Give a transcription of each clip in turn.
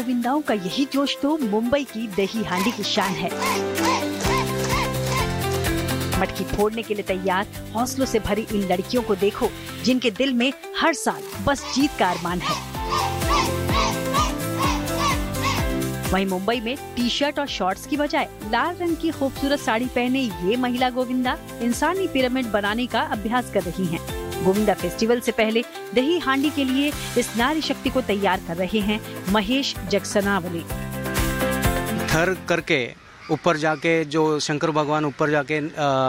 गोविंदाओं का यही जोश तो मुंबई की दही हांडी की शान है। मटकी फोड़ने के लिए तैयार हौसलों से भरी इन लड़कियों को देखो, जिनके दिल में हर साल बस जीत का अरमान है। वहीं मुंबई में टी शर्ट और शॉर्ट्स की बजाय लाल रंग की खूबसूरत साड़ी पहने ये महिला गोविंदा इंसानी पिरामिड बनाने का अभ्यास कर रही हैं। गोविंदा फेस्टिवल से पहले दही हांडी के लिए इस नारी शक्ति को तैयार कर रहे हैं महेश जगसनावले। थर करके ऊपर जाके जो शंकर भगवान ऊपर जाके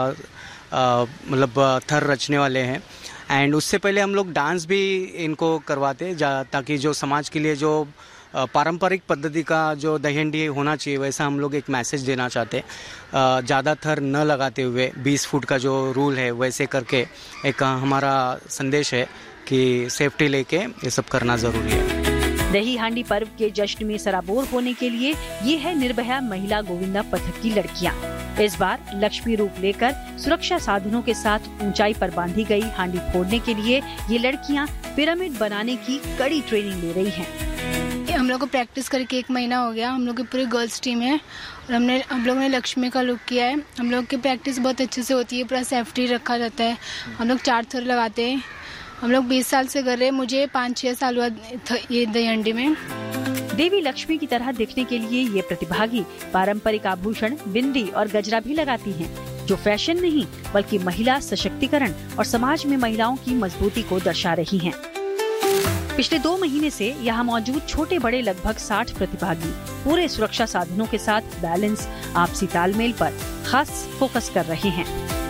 मतलब थर रचने वाले हैं, एंड उससे पहले हम लोग डांस भी इनको करवाते ताकि जो समाज के लिए जो पारंपरिक पद्धति का जो दही हांडी होना चाहिए वैसा हम लोग एक मैसेज देना चाहते। ज़्यादा थर न लगाते हुए 20 फुट का जो रूल है वैसे करके एक हमारा संदेश है कि सेफ्टी लेके ये सब करना ज़रूरी है। दही हांडी पर्व के जश्न में सराबोर होने के लिए ये है निर्भया महिला गोविंदा पथक की लड़कियां। इस बार लक्ष्मी रूप लेकर सुरक्षा साधनों के साथ ऊंचाई पर बांधी गई हांडी फोड़ने के लिए ये लड़कियां पिरामिड बनाने की कड़ी ट्रेनिंग ले रही हैं। हम लोग को प्रैक्टिस करके 1 महीना हो गया। हम लोग की पूरी गर्ल्स टीम है और हम लोग ने लक्ष्मी का लुक किया है। हम लोग की प्रैक्टिस बहुत अच्छे से होती है, पूरा सेफ्टी रखा जाता है। हम लोग 4 थर लगाते हैं। हम लोग 20 साल से कर रहे हैं। मुझे 5-6 साल हुआ ये दही हांडी में। देवी लक्ष्मी की तरह दिखने के लिए ये प्रतिभागी पारंपरिक आभूषण, बिंदी और गजरा भी लगाती हैं, जो फैशन नहीं बल्कि महिला सशक्तिकरण और समाज में महिलाओं की मजबूती को दर्शा रही हैं। पिछले 2 महीने से यहाँ मौजूद छोटे बड़े लगभग 60 प्रतिभागी पूरे सुरक्षा साधनों के साथ बैलेंस, आपसी तालमेल पर खास फोकस कर रहे हैं।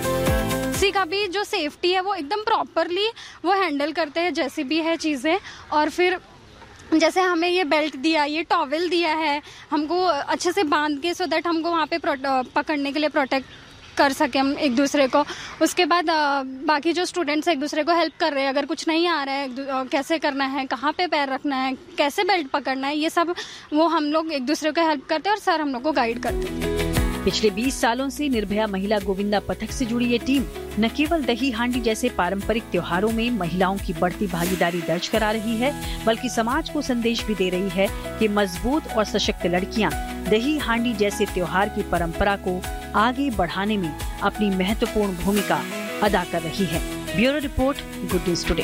किसी का भी जो सेफ्टी है वो एकदम प्रॉपरली वो हैंडल करते हैं, जैसे भी है चीजें। और फिर जैसे हमें ये बेल्ट दिया, ये टॉवेल दिया है, हमको अच्छे से बांध के सो दैट हमको वहाँ पे पकड़ने के लिए प्रोटेक्ट कर सके हम एक दूसरे को। उसके बाद बाकी जो स्टूडेंट्स एक दूसरे को हेल्प कर रहे हैं, अगर कुछ नहीं आ रहा है कैसे करना है, कहाँ पे पैर रखना है, कैसे बेल्ट पकड़ना है, ये सब वो हम लोग एक दूसरे को हेल्प करते हैं और सर हम लोग को गाइड करते हैं। पिछले 20 सालों से निर्भया महिला गोविंदा पथक से जुड़ी ये टीम न केवल दही हांडी जैसे पारंपरिक त्योहारों में महिलाओं की बढ़ती भागीदारी दर्ज करा रही है, बल्कि समाज को संदेश भी दे रही है कि मजबूत और सशक्त लड़कियां दही हांडी जैसे त्योहार की परंपरा को आगे बढ़ाने में अपनी महत्वपूर्ण भूमिका अदा कर रही है। Bureau report, good news today.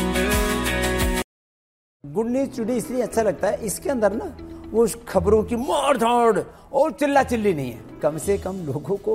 Good news today इसलिए अच्छा लगता है, इसके अंदर ना वो खबरों की मार धाड़ और चिल्ला चिल्ली नहीं है। कम से कम लोगों को